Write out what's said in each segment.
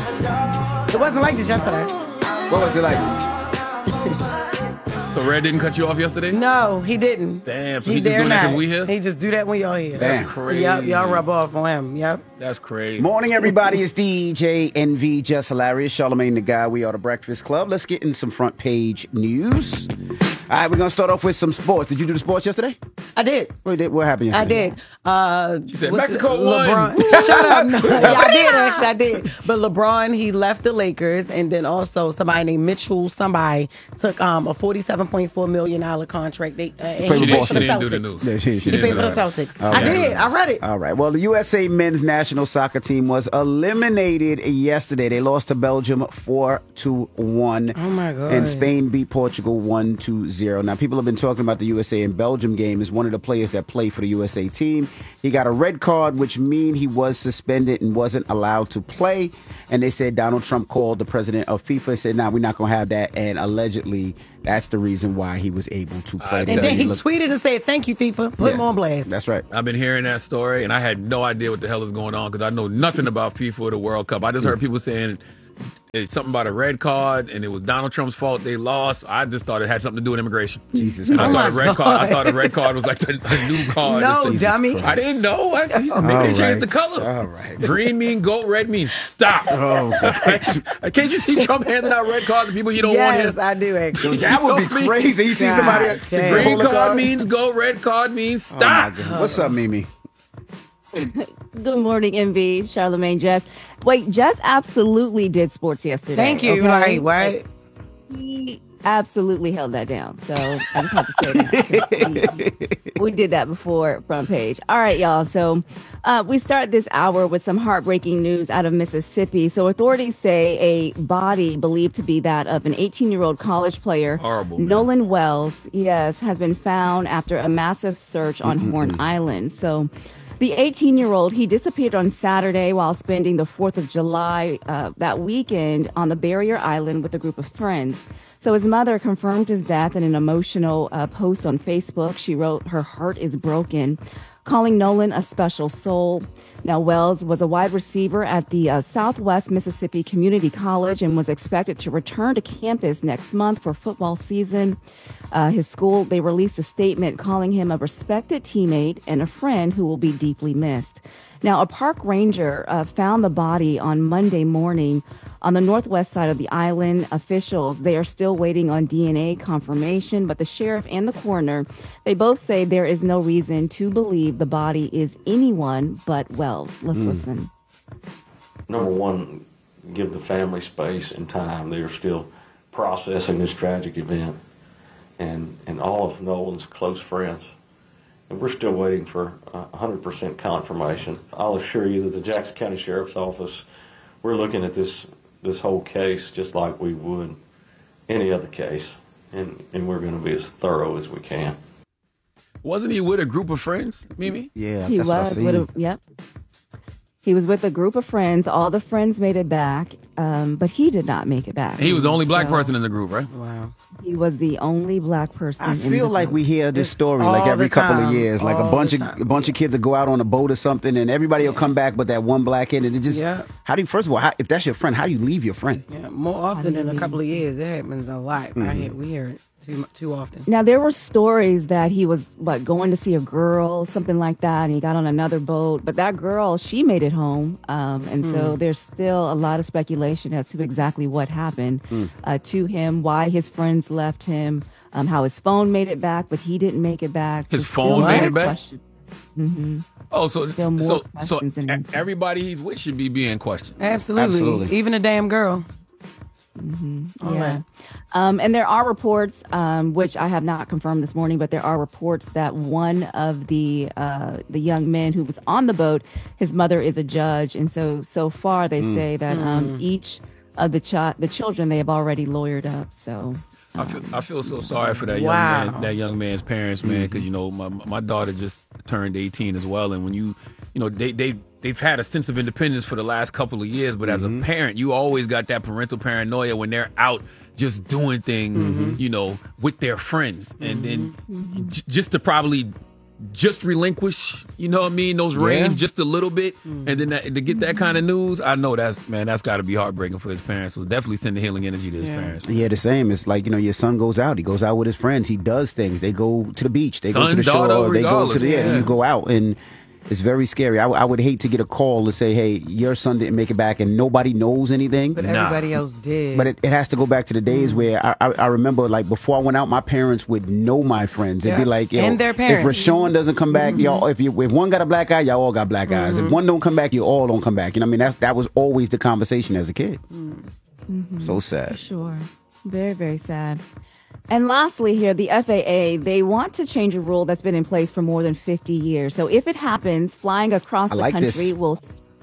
It wasn't like this yesterday. What was it like? So Red didn't cut you off yesterday? No, he didn't. Damn, so he just doing that because we here? He just do that when y'all here. Damn. That's crazy. Yep, y'all rub off on him. Yep. That's crazy. Morning, everybody. It's DJ NV, Just Hilarious, Charlamagne the Guy. We are the Breakfast Club. Let's get in some front page news. All right, we're going to start off with some sports. Did you do the sports yesterday? I did. What happened yesterday? I did. She said Mexico won. LeBron. Shut up. No, I did. But LeBron, he left the Lakers, and then also somebody named Mitchell, somebody took a $47.4 million contract. They She didn't do the news. Yeah, she He didn't paid do for the that. Celtics. Okay. I did. I read it. All right. Well, the USA men's national soccer team was eliminated yesterday. They lost to Belgium 4-1. Oh, my God. And Spain beat Portugal 1-0. Now, people have been talking about the USA and Belgium game. Is one of the players that play for the USA team. He got a red card, which means he was suspended and wasn't allowed to play. And they said Donald Trump called the president of FIFA and said, we're not going to have that. And allegedly, that's the reason why he was able to play. And then he tweeted and said, thank you, FIFA. Put him on blast. That's right. I've been hearing that story, and I had no idea what the hell is going on because I know nothing about FIFA or the World Cup. I just heard people saying it's something about a red card, and it was Donald Trump's fault they lost. I just thought it had something to do with immigration. Jesus And Christ. I thought a red card was like a new card. No, Jesus dummy. Christ. I didn't know. Maybe All they right. changed the color. All right. Green mean go, red mean stop. Oh, God. Can't you see Trump handing out red cards to people he don't want Yes, here? I do, actually. That would be crazy. You see God somebody. damn. Green pull a card means go, red card means Oh, my stop. God. What's up, Mimi? Good morning, MV, Charlamagne, Jess. Wait, Jess absolutely did sports yesterday. Thank you. okay? Right. He absolutely held that down. So I just have to say that. We did that before front page. All right, y'all. So we start this hour with some heartbreaking news out of Mississippi. So authorities say a body believed to be that of an 18-year-old college player, Horrible, man. Nolan Wells, has been found after a massive search on Horn Island. So the 18-year-old, he disappeared on Saturday while spending the 4th of July that weekend on the Barrier Island with a group of friends. So his mother confirmed his death in an emotional post on Facebook. She wrote, "Her heart is broken," calling Nolan a special soul. Now, Wells was a wide receiver at the Southwest Mississippi Community College and was expected to return to campus next month for football season. His school, they released a statement calling him a respected teammate and a friend who will be deeply missed. Now, a park ranger found the body on Monday morning on the northwest side of the island. Officials, they are still waiting on DNA confirmation, but the sheriff and the coroner, they both say there is no reason to believe the body is anyone but Wells. Let's listen. Number one, give the family space and time. They are still processing this tragic event and all of Nolan's close friends. And we're still waiting for 100% confirmation. I'll assure you that the Jackson County Sheriff's Office, we're looking at this whole case just like we would any other case, and we're going to be as thorough as we can. Wasn't he with a group of friends, Mimi? Yeah, He that's what I was seen. with He was with a group of friends. All the friends made it back, but he did not make it back. He was the only black So, person in the group, right? Wow. He was the only black person. I in feel the like group. we hear this story all like every the couple of time. years, like a All bunch the of time. a bunch of kids that go out on a boat or something, and everybody will come back, but that one black kid, and it just Yeah. how do you first of all, if that's your friend, how do you leave your friend? Yeah, more often than a couple of years. It happens a lot. We hear it too often. Now there were stories that he was going to see a girl, something like that, and he got on another boat. But that girl, she made it home, and so there's still a lot of speculation as to exactly what happened to him, why his friends left him, how his phone made it back, but he didn't make it back. His There's still phone made more it back? questions. Oh, so Still more questions than answers. everybody he's with should be being questioned. Absolutely. Absolutely. Even a damn girl. All Yeah. right. And there are reports, which I have not confirmed this morning, but there are reports that one of the young men who was on the boat, his mother is a judge, and so far they say that each of the children they have already lawyered up. So I feel so sorry for that Wow. young man, that young man's parents, man, because my daughter just turned 18 as well, and when they've had a sense of independence for the last couple of years, but as a parent, you always got that parental paranoia when they're out just doing things, with their friends, and then just to probably just relinquish, you know what I mean, those reins just a little bit, and then to get that kind of news, I know that's got to be heartbreaking for his parents. So definitely send the healing energy to his parents. Yeah, the same. It's like, your son goes out. He goes out with his friends. He does things. They go to the beach. They go to the shore. They go to the you go out, and it's very scary. I would hate to get a call to say, hey, your son didn't make it back, and nobody knows anything. But everybody else did. But it has to go back to the days where I remember, like, before I went out, my parents would know my friends. They'd be like, and their parents. If Rashawn doesn't come back, y'all, if one got a black eye, y'all all got black eyes. If one don't come back, you all don't come back. You know what I mean? That was always the conversation as a kid. So sad. For sure. Very, very sad. And lastly here, the FAA, they want to change a rule that's been in place for more than 50 years. So if it happens, flying across the country will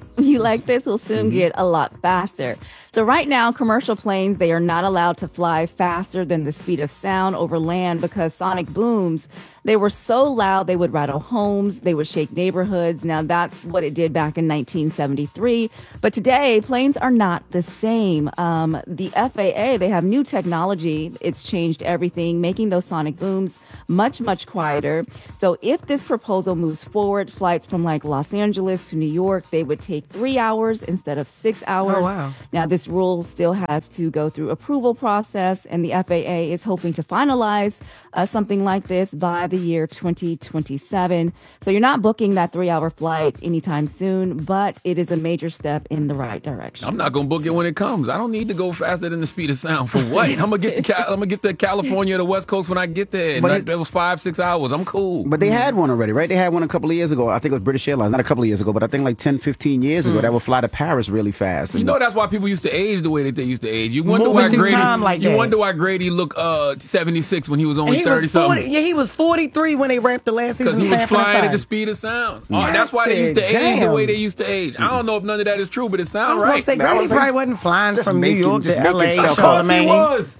soon get a lot faster. So right now, commercial planes, they are not allowed to fly faster than the speed of sound over land because sonic booms, they were so loud they would rattle homes, they would shake neighborhoods. Now, that's what it did back in 1973. But today, planes are not the same. The FAA, they have new technology. It's changed everything, making those sonic booms much, much quieter. So if this proposal moves forward, flights from like Los Angeles to New York, they would take 3 hours instead of 6 hours. Oh, wow. Now, this rule still has to go through approval process, and the FAA is hoping to finalize something like this by the year 2027. So you're not booking that 3-hour flight anytime soon, but it is a major step in the right direction. I'm not gonna book it when it comes. I don't need to go faster than the speed of sound for what? I'm gonna get to California or the West Coast when I get there. But that was 5-6 hours. I'm cool. But they had one already, right? They had one a couple of years ago. I think it was British Airlines. Not a couple of years ago, but I think like 10, 15 years ago, that would fly to Paris really fast. You know that's why people used to age the way that they used to age. You wonder Moving through time like that. wonder why Grady looked 76 when he was only he 30 was something. Yeah, he was 43 when they wrapped the last season. Because he was flying at the speed of sound. That's why they used to age the way they used to age. I don't know if none of that is true, but it sounds right. Say, Grady probably wasn't flying from New York to LA. Charlemagne. He was.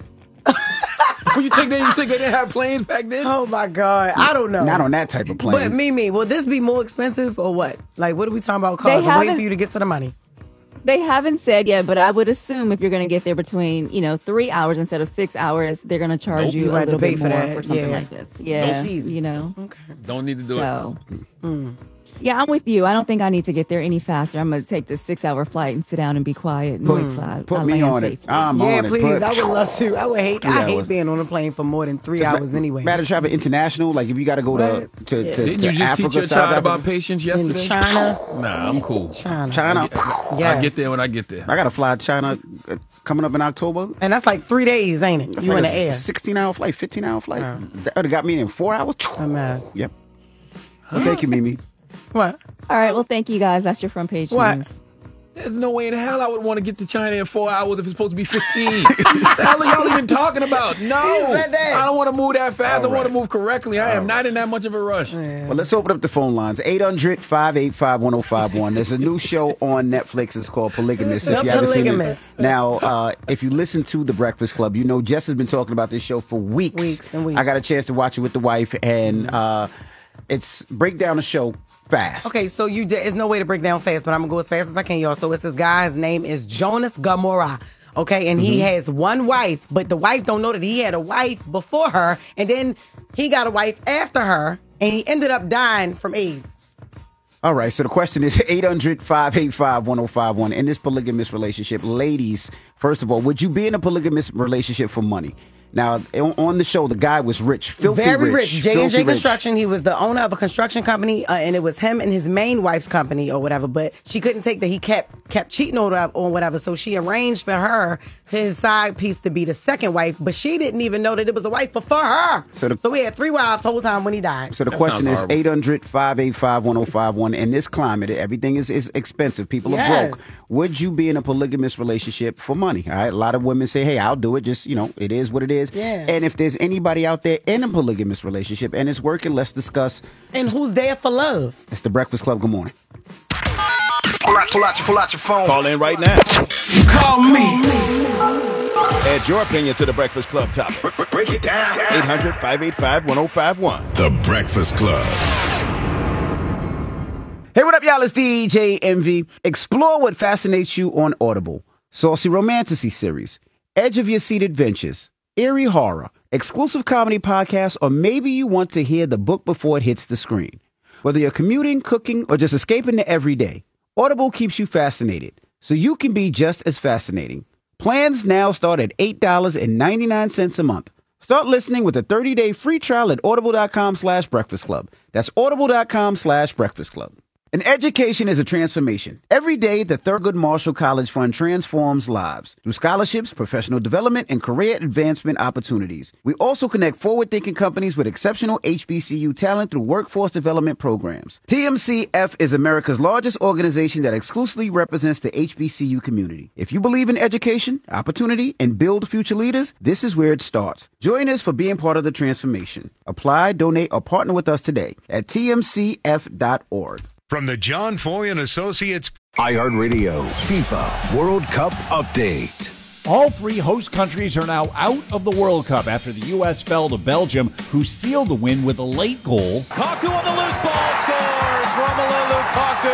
You think they didn't have planes back then? Oh my God, I don't know. Not on that type of plane. But Mimi, will this be more expensive or what? Like, what are we talking about? Cars? I'm waiting for you to get to the money. They haven't said yet, but I would assume if you're going to get there between 3 hours instead of 6 hours, they're going to charge you a little bit more for something like this. Yeah, Okay. Don't need to do it. Yeah, I'm with you. I don't think I need to get there any faster. I'm going to take this 6-hour flight and sit down and be quiet and wait till I put me on it. I'm on it. Please. I would love to. I hate being on a plane for more than 3 hours anyway. Matter travel international, like if you got to go to Didn't you just Africa, teach your child about patience yesterday? In China? Nah, I'm cool. China. I get there when I get there. I got to fly to China coming up in October. And that's like 3 days, ain't it? That's you like in the air. 16-hour flight, 15-hour flight. That got me in 4 hours. A mess. Yep. Well, thank you, Mimi. What? All right. Well, thank you guys. That's your front page news. There's no way in hell I would want to get to China in 4 hours if it's supposed to be 15. What the hell are y'all even talking about? No. I don't want to move that fast. I want to move correctly. I am not in that much of a rush. Well, let's open up the phone lines. 800-585-1051. There's a new show on Netflix. It's called Polygamous. If you haven't seen it. Now, if you listen to The Breakfast Club, you know Jess has been talking about this show for weeks. I got a chance to watch it with the wife, and it's break down the show fast. Okay, so there's no way to break down fast, but I'm going to go as fast as I can, y'all. So it's this guy. His name is Jonas Gamora. Okay, and he has one wife, but the wife don't know that he had a wife before her, and then he got a wife after her, and he ended up dying from AIDS. All right, so the question is 800-585-1051. In this polygamous relationship, ladies, first of all, would you be in a polygamous relationship for money? Now, on the show, the guy was rich, filthy rich. Very rich. J&J Construction. He was the owner of a construction company, and it was him and his main wife's company or whatever. But she couldn't take that he kept cheating on her or whatever. So she arranged for her, his side piece, to be the second wife. But she didn't even know that it was a wife before her. So he had 3 wives the whole time when he died. So the question is 800-585-1051. In this climate, everything is expensive. People are broke. Would you be in a polygamous relationship for money? All right. A lot of women say, hey, I'll do it. Just, it is what it is. Yeah. And if there's anybody out there in a polygamous relationship and it's working, let's discuss. And who's there for love? It's the Breakfast Club. Good morning. Pull out your phone. Call in right now. You call me. Add your opinion to the Breakfast Club topic. Break it down. 800-585-1051. The Breakfast Club. Hey, what up, y'all? It's DJ Envy. Explore what fascinates you on Audible. Saucy Romantasy series, edge of your seat adventures, eerie horror, exclusive comedy podcasts, or maybe you want to hear the book before it hits the screen. Whether you're commuting, cooking, or just escaping the everyday, Audible keeps you fascinated, so you can be just as fascinating. Plans now start at $8.99 a month. Start listening with a 30-day free trial at audible.com/Breakfast Club. That's audible.com/Breakfast Club. An education is a transformation. Every day, the Thurgood Marshall College Fund transforms lives through scholarships, professional development, and career advancement opportunities. We also connect forward-thinking companies with exceptional HBCU talent through workforce development programs. TMCF is America's largest organization that exclusively represents the HBCU community. If you believe in education, opportunity, and build future leaders, this is where it starts. Join us for being part of the transformation. Apply, donate, or partner with us today at tmcf.org. From the John Foy and Associates iHeartRadio FIFA World Cup Update. All three host countries are now out of the World Cup after the U.S. fell to Belgium, who sealed the win with a late goal. Lukaku on the loose ball scores. Romelu Lukaku.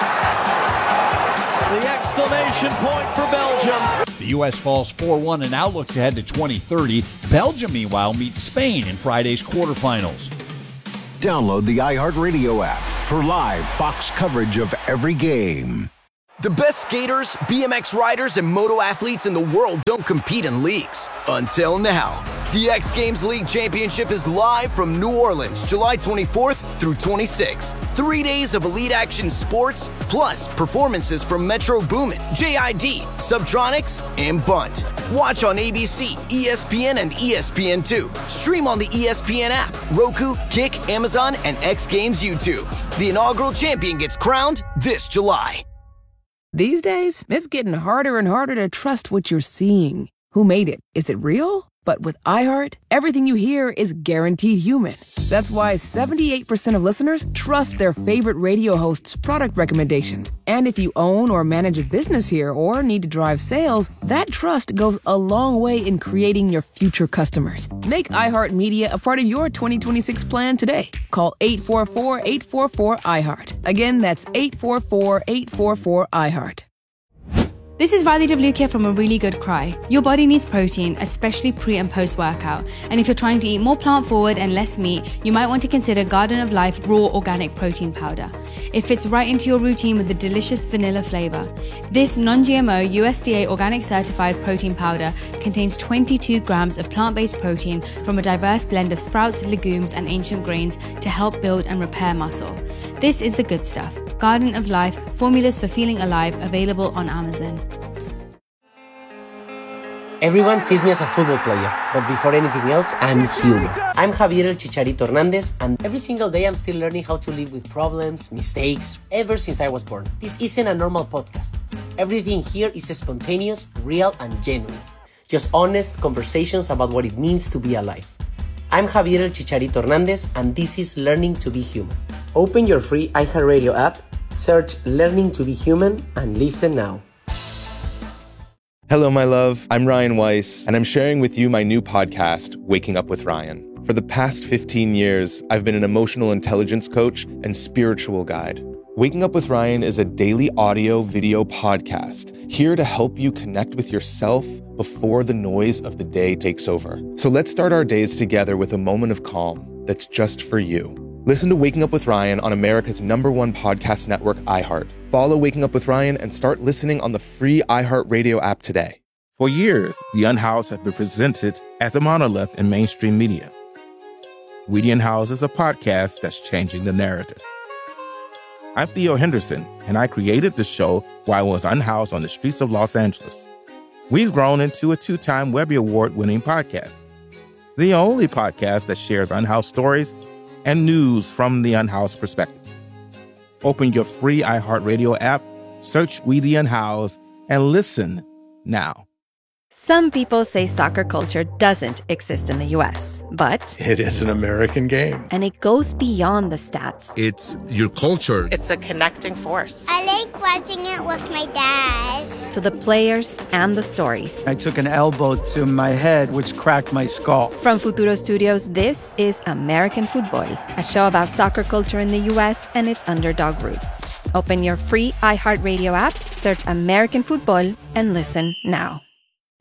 The exclamation point for Belgium. The U.S. falls 4-1 and now looks ahead to 2030. Belgium, meanwhile, meets Spain in Friday's quarterfinals. Download the iHeartRadio app for live Fox coverage of every game. The best skaters, BMX riders, and moto athletes in the world don't compete in leagues. Until now. The X Games League Championship is live from New Orleans, July 24th through 26th. 3 days of elite action sports, plus performances from Metro Boomin, JID, Subtronics, and Bunt. Watch on ABC, ESPN, and ESPN2. Stream on the ESPN app, Roku, Kick, Amazon, and X Games YouTube. The inaugural champion gets crowned this July. These days, it's getting harder and harder to trust what you're seeing. Who made it? Is it real? But with iHeart, everything you hear is guaranteed human. That's why 78% of listeners trust their favorite radio host's product recommendations. And if you own or manage a business here or need to drive sales, that trust goes a long way in creating your future customers. Make iHeartMedia a part of your 2026 plan today. Call 844-844-iHeart. Again, that's 844-844-iHeart. This is Riley Devlukia from A Really Good Cry. Your body needs protein, especially pre- and post-workout. And if you're trying to eat more plant-forward and less meat, you might want to consider Garden of Life Raw Organic Protein Powder. It fits right into your routine with a delicious vanilla flavor. This non-GMO, USDA organic certified protein powder contains 22 grams of plant-based protein from a diverse blend of sprouts, legumes, and ancient grains to help build and repair muscle. This is the good stuff. Garden of Life, formulas for feeling alive, available on Amazon. Everyone sees me as a football player, but before anything else, I'm human. I'm Javier El Chicharito Hernandez, and every single day I'm still learning how to live with problems, mistakes, ever since I was born. This isn't a normal podcast. Everything here is spontaneous, real, and genuine. Just honest conversations about what it means to be alive. I'm Javier El Chicharito Hernandez, and this is Learning to be Human. Open your free iHeartRadio app, search Learning to be Human, and listen now. Hello, my love. I'm Ryan Weiss, and I'm sharing with you my new podcast, Waking Up with Ryan. For the past 15 years, I've been an emotional intelligence coach and spiritual guide. Waking Up with Ryan is a daily audio-video podcast here to help you connect with yourself before the noise of the day takes over. So let's start our days together with a moment of calm that's just for you. Listen to Waking Up with Ryan on America's #1 podcast network, iHeart. Follow Waking Up with Ryan and start listening on the free iHeartRadio app today. For years, The Unhoused have been presented as a monolith in mainstream media. We the Unhoused is a podcast that's changing the narrative. I'm Theo Henderson, and I created the show while I was unhoused on the streets of Los Angeles. We've grown into a 2-time Webby Award-winning podcast. The only podcast that shares unhoused stories and news from the unhoused perspective. Open your free iHeartRadio app, search We the Unhoused, and listen now. Some people say soccer culture doesn't exist in the U.S., but it is an American game. And it goes beyond the stats. It's your culture. It's a connecting force. I like watching it with my dad. To the players and the stories. I took an elbow to my head, which cracked my skull. From Futuro Studios, this is American Football, a show about soccer culture in the U.S. and its underdog roots. Open your free iHeartRadio app, search American Football, and listen now.